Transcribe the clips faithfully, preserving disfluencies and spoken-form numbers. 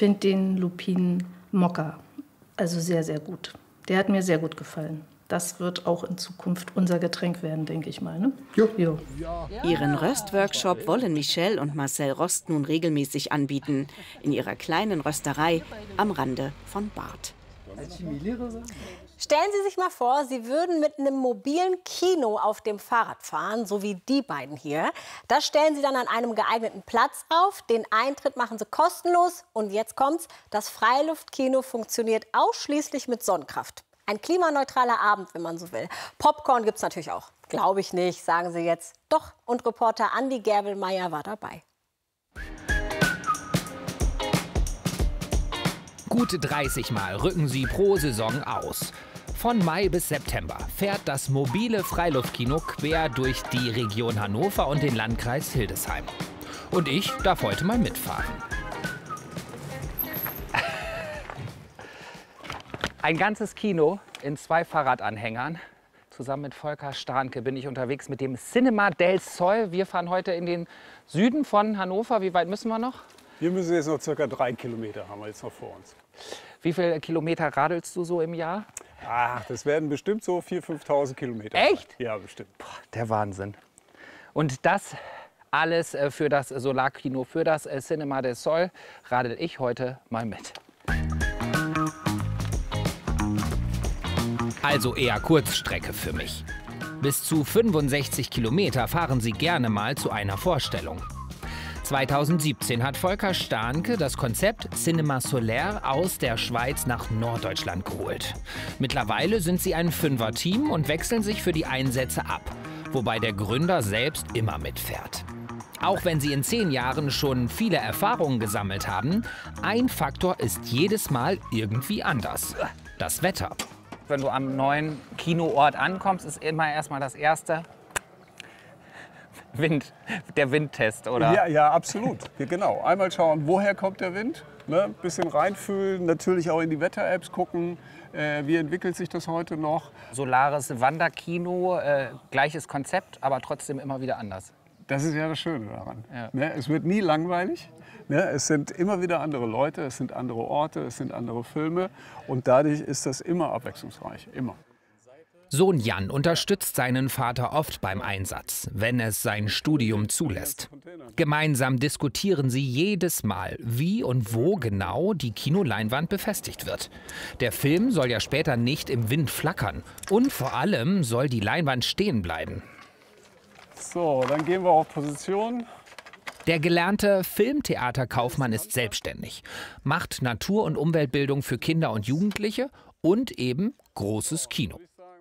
finde den Lupinen Mokka also sehr, sehr gut. Der hat mir sehr gut gefallen. Das wird auch in Zukunft unser Getränk werden, denke ich mal. Ne? Jo. Jo. Ihren Röstworkshop wollen Michelle und Marcel Rost nun regelmäßig anbieten. In ihrer kleinen Rösterei am Rande von Barth. Stellen Sie sich mal vor, Sie würden mit einem mobilen Kino auf dem Fahrrad fahren, so wie die beiden hier. Das stellen Sie dann an einem geeigneten Platz auf. Den Eintritt machen Sie kostenlos. Und jetzt kommt's, das Freiluftkino funktioniert ausschließlich mit Sonnenkraft. Ein klimaneutraler Abend, wenn man so will. Popcorn gibt's natürlich auch. Glaube ich nicht, sagen Sie jetzt. Doch, und Reporter Andi Gerbelmeier war dabei. Gute dreißig Mal rücken sie pro Saison aus. Von Mai bis September fährt das mobile Freiluftkino quer durch die Region Hannover und den Landkreis Hildesheim. Und ich darf heute mal mitfahren. Ein ganzes Kino in zwei Fahrradanhängern. Zusammen mit Volker Starnke bin ich unterwegs mit dem Cinema del Sol. Wir fahren heute in den Süden von Hannover. Wie weit müssen wir noch? Wir müssen jetzt noch circa drei Kilometer, haben wir jetzt noch vor uns. Wie viele Kilometer radelst du so im Jahr? Ach, das werden bestimmt so viertausend, fünftausend Kilometer. Echt? Ja, bestimmt. Boah, der Wahnsinn. Und das alles für das Solarkino, für das Cinema del Sol, radel ich heute mal mit. Also eher Kurzstrecke für mich. Bis zu fünfundsechzig Kilometer fahren sie gerne mal zu einer Vorstellung. zweitausendsiebzehn hat Volker Starnke das Konzept Cinema Solaire aus der Schweiz nach Norddeutschland geholt. Mittlerweile sind sie ein Fünfer-Team und wechseln sich für die Einsätze ab, wobei der Gründer selbst immer mitfährt. Auch wenn sie in zehn Jahren schon viele Erfahrungen gesammelt haben, ein Faktor ist jedes Mal irgendwie anders: das Wetter. Wenn du am neuen Kinoort ankommst, ist immer erstmal das Erste Wind, der Windtest, oder? Ja, ja, absolut. Ja, genau. Einmal schauen, woher kommt der Wind, ne? Ein bisschen reinfühlen, natürlich auch in die Wetter-Apps gucken, äh, wie entwickelt sich das heute noch. Solares Wanderkino, äh, gleiches Konzept, aber trotzdem immer wieder anders. Das ist ja das Schöne daran. Ja. Ne? Es wird nie langweilig. Ne? Es sind immer wieder andere Leute, es sind andere Orte, es sind andere Filme. Und dadurch ist das immer abwechslungsreich, immer. Sohn Jan unterstützt seinen Vater oft beim Einsatz, wenn es sein Studium zulässt. Gemeinsam diskutieren sie jedes Mal, wie und wo genau die Kinoleinwand befestigt wird. Der Film soll ja später nicht im Wind flackern. Und vor allem soll die Leinwand stehen bleiben. So, dann gehen wir auf Position. Der gelernte Filmtheaterkaufmann ist selbstständig, macht Natur- und Umweltbildung für Kinder und Jugendliche und eben großes Kino.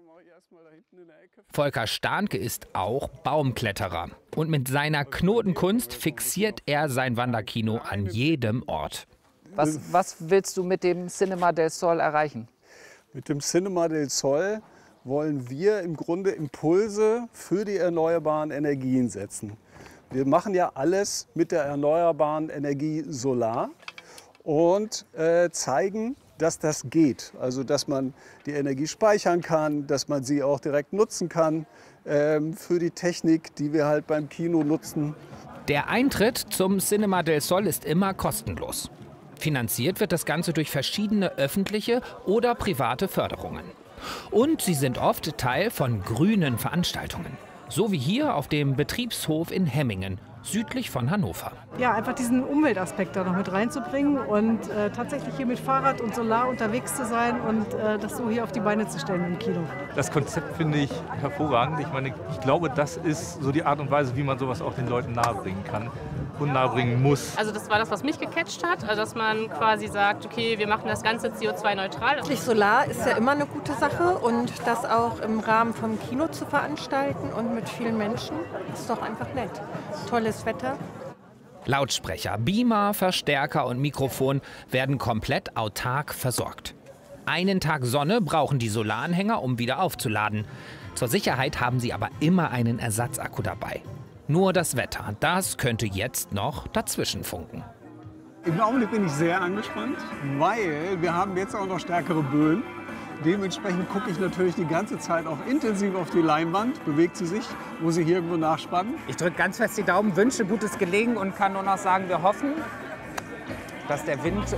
Volker Starnke ist auch Baumkletterer und mit seiner Knotenkunst fixiert er sein Wanderkino an jedem Ort. Was, was willst du mit dem Cinema del Sol erreichen? Mit dem Cinema del Sol wollen wir im Grunde Impulse für die erneuerbaren Energien setzen. Wir machen ja alles mit der erneuerbaren Energie Solar und äh, zeigen, dass das geht. Also dass man die Energie speichern kann, dass man sie auch direkt nutzen kann ähm, für die Technik, die wir halt beim Kino nutzen. Der Eintritt zum Cinema del Sol ist immer kostenlos. Finanziert wird das Ganze durch verschiedene öffentliche oder private Förderungen. Und sie sind oft Teil von grünen Veranstaltungen. So wie hier auf dem Betriebshof in Hemmingen, südlich von Hannover. Ja, einfach diesen Umweltaspekt da noch mit reinzubringen und äh, tatsächlich hier mit Fahrrad und Solar unterwegs zu sein und äh, das so hier auf die Beine zu stellen im Kino. Das Konzept finde ich hervorragend. Ich meine, ich glaube, das ist so die Art und Weise, wie man sowas auch den Leuten nahebringen kann und nahebringen muss. Also das war das, was mich gecatcht hat, also dass man quasi sagt, okay, wir machen das Ganze C O zwei neutral. Solar ist ja immer eine gute Sache und das auch im Rahmen vom Kino zu veranstalten und mit vielen Menschen ist doch einfach nett. Tolles Wetter. Lautsprecher, Beamer, Verstärker und Mikrofon werden komplett autark versorgt. Einen Tag Sonne brauchen die Solaranhänger, um wieder aufzuladen. Zur Sicherheit haben sie aber immer einen Ersatzakku dabei. Nur das Wetter, das könnte jetzt noch dazwischen funken. Im Augenblick bin ich sehr angespannt, weil wir haben jetzt auch noch stärkere Böen. Dementsprechend gucke ich natürlich die ganze Zeit auch intensiv auf die Leinwand. Bewegt sie sich? Muss ich hier irgendwo nachspannen? Ich drücke ganz fest die Daumen, wünsche gutes Gelingen und kann nur noch sagen, wir hoffen, dass der Wind